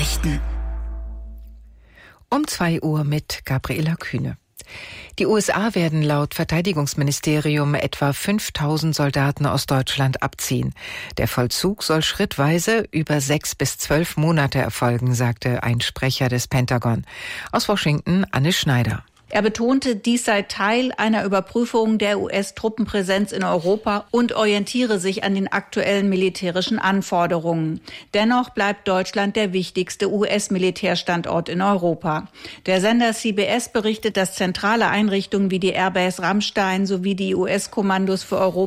Nachrichten. Um 2 Uhr mit Gabriela Kühne. Die USA werden laut Verteidigungsministerium etwa 5.000 Soldaten aus Deutschland abziehen. Der Vollzug soll schrittweise über 6 bis 12 Monate erfolgen, sagte ein Sprecher des Pentagon. Aus Washington Anne Schneider. Er betonte, dies sei Teil einer Überprüfung der US-Truppenpräsenz in Europa und orientiere sich an den aktuellen militärischen Anforderungen. Dennoch bleibt Deutschland der wichtigste US-Militärstandort in Europa. Der Sender CBS berichtet, dass zentrale Einrichtungen wie die Airbase Ramstein sowie die US-Kommandos für Europa